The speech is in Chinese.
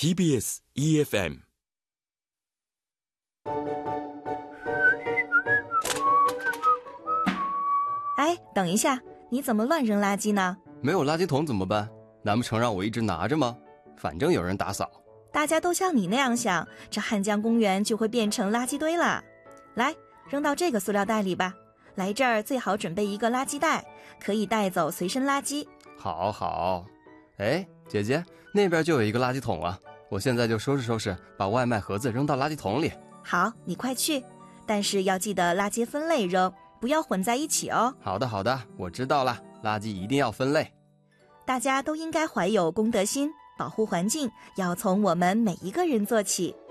TBS EFM。 哎，等一下，你怎么乱扔垃圾呢？ 没有垃圾桶怎么办？难不成让我一直拿着吗？反正有人打扫。 大家都像你那样想，这汉江公园就会变成垃圾堆了。来，扔到这个塑料袋里吧。来这儿最好准备一个垃圾袋，可以带走随身垃圾。 好好。哎，姐姐，那边就有一个垃圾桶了，我现在就收拾收拾，把外卖盒子扔到垃圾桶里。 好，你快去，但是要记得垃圾分类扔，不要混在一起哦。 好的好的，我知道了，垃圾一定要分类。 大家都应该怀有公德心，保护环境要从我们每一个人做起。